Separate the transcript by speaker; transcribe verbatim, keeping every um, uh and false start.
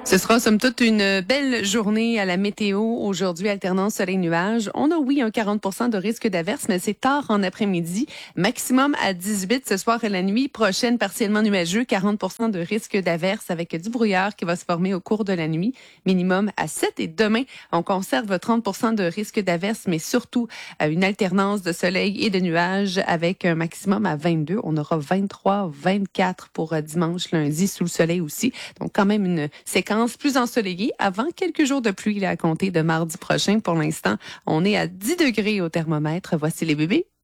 Speaker 1: Ce sera somme toute une belle journée à la météo. Aujourd'hui, alternance soleil-nuage. On a, oui, un quarante pour cent de risque d'averse, mais c'est tard en après-midi. Maximum à dix-huit ce soir et la nuit prochaine, partiellement nuageux. quarante pour cent de risque d'averse avec du brouillard qui va se former au cours de la nuit. Minimum à sept. Et demain, on conserve trente pour cent de risque d'averse, mais surtout une alternance de soleil et de nuages avec un maximum à vingt-deux. On aura vingt-trois, vingt-quatre pour dimanche, lundi, sous le soleil aussi. Donc, quand même une séquence plus ensoleillée avant quelques jours de pluie là, à compter de mardi prochain. Pour l'instant, on est à dix degrés au thermomètre. Voici les bébés.